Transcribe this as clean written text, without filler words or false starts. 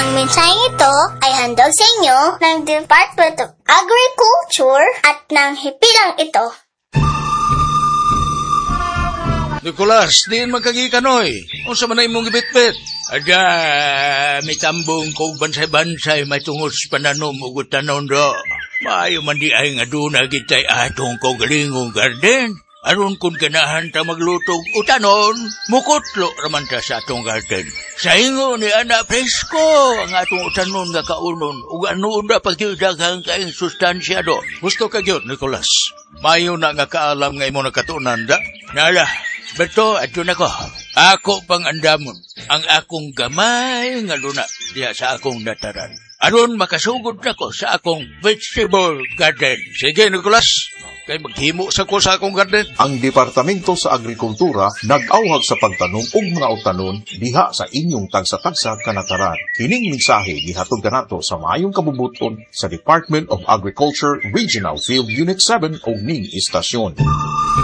Ang mensaheng ito ay handog sa inyo ng Department of Agriculture at ng hipilang ito. Nicolas, diin magkagikanoy. Unsa man na imong gibitbit? Ada, may tambong kong bansay-bansay may tungos pananom ug tanon do. Maayo man di ay nga duna gitay atong kogalingong garden. Aron kung ganahan ta maglutog utanon, mukutlo raman ta sa atong garden. Sa ingo ni Ana Presko, ang atong utanon nga kaunon, ug ano na pagkidaghang kaing sustansya do. Gusto ka gyud, Nicolas. Mayo na nga kaalam nga imo nakatunan da. Nala, beto, adyo na ko. Ako pang andamon, ang akong gamay nga luna diha sa akong dataran. Aron makasugod na ko sa akong vegetable garden. Sige, Nicolas. Kay maghimo sa ko sa akong garden. Ang Departamento sa Agrikultura nag-awhag sa pagtanom og mga utanon diha sa inyong tagsa-tagsa kanataran. Kining mensahe gihatod kanato sa maayong kabubuton sa Department of Agriculture Regional Field Unit 7 og ning istasyon.